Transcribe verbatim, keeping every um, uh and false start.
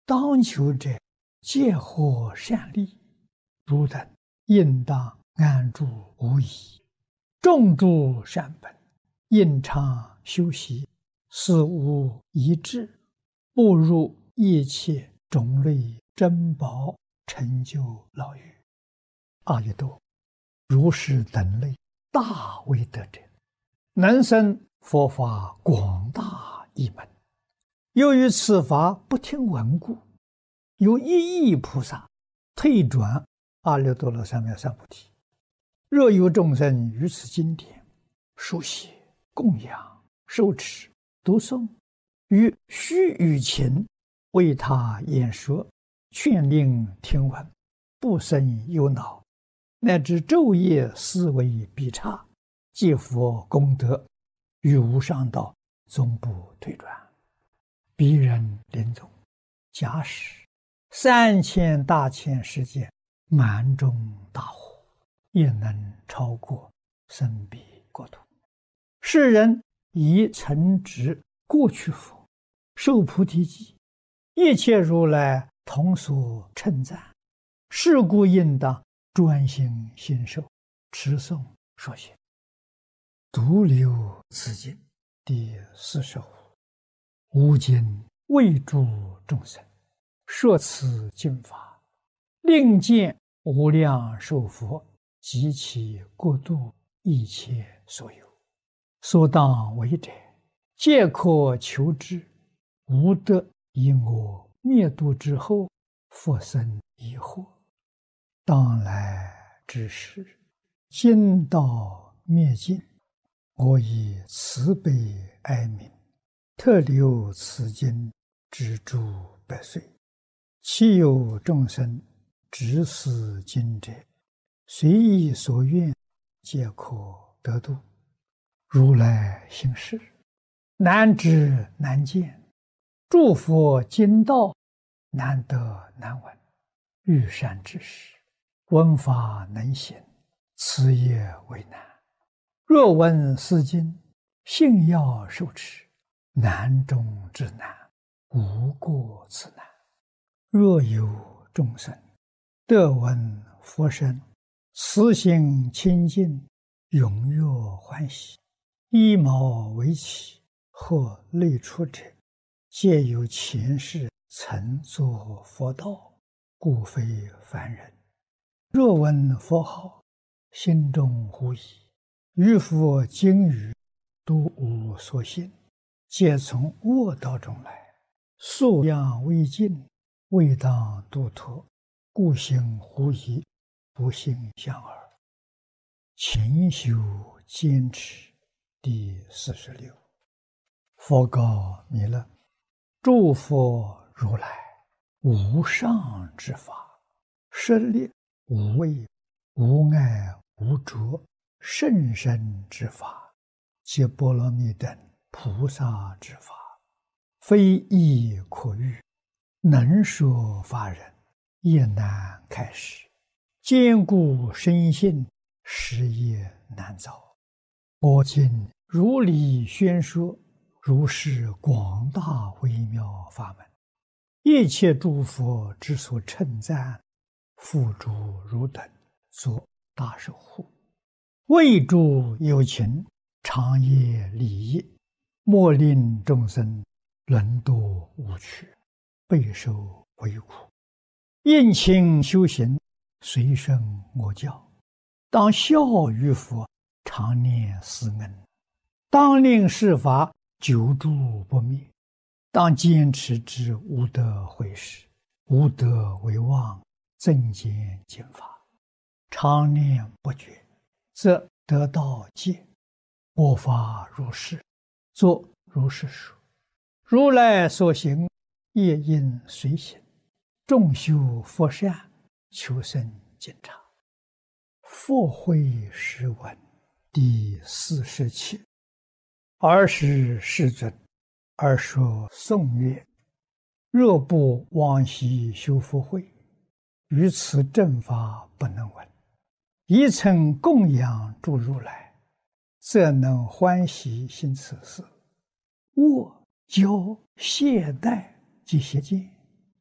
当求者皆获善利，汝等应当安住无疑，种诸善本，应常修习，思无一致，步入一切种类珍宝，成就老于阿逸多。如是等类，大威德者，能生佛法广大一门。由于此法不听闻故，有一亿菩萨退转阿耨多罗三藐三菩提。若有众生于此经典书写、供养、受持、读诵，于须臾前为他演说，劝令听闻，不生忧恼，乃至昼夜思维必差，积福功德，于无上道终不退转。彼人临终，假使三千大千世界满中大火，也能超过生彼国土。世人以曾植过去佛，受菩提记，一切如来同所称赞。是故应当专心信受，持诵说写。独留此经第四十五。吾今为诸众生说此经法，令见无量寿佛及其国度一切所有，所当为者，皆可求之。无得以我灭度之后，复生疑惑。当来之时，经道灭尽，我以慈悲哀悯，特留此经之诸百岁。其有众生执此经者，随意所愿，皆可得度。如来行事，难知难见，诸佛经道难得难闻。欲善知识，闻法能行，此也为难。若闻是经，信要受持，难中之难，无过此难。若有众生得闻佛声，慈心清净，踊跃欢喜，依毛为起，或类出者，皆有前世曾作佛道，故非凡人。若闻佛号，心中狐疑，于佛经语都无所信，皆从恶道中来，素养未尽，未当度脱，故行狐疑，不信相耳。勤修坚持第四十六。佛告弥勒：诸佛如来无上之法，舍利无畏无碍无着甚深之法，皆波罗蜜等菩萨之法，非易可喻，能说法人也难开示，坚固深信，实也难造。我今如理宣说，如是广大微妙法门，一切诸佛之所称赞，付诸汝等作大守护，为诸有情长夜利益，莫令众生沦堕无趣，备受为苦。应勤修行，随顺我教，当效于佛，常念思恩，当令世法久住不灭，当坚持之无得毁时，无得为妄，增减经法，常念不绝，则得道戒。我法如是，作如是说。如来所行，业应随行，众修佛善，求生净察。佛慧诗文第四十七。尔时世尊，而说颂曰：若不往昔修福慧，于此正法不能闻。一曾供养诸如来，则能欢喜行此事。我教懈怠及邪见，